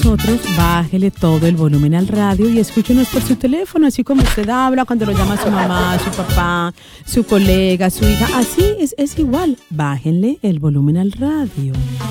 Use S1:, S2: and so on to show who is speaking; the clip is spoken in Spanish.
S1: nosotros, bájele todo el volumen al radio y escúchenos por su teléfono, así como usted habla cuando lo llama su mamá, su papá, su colega, su hija. Así es igual. Bájenle el volumen al radio.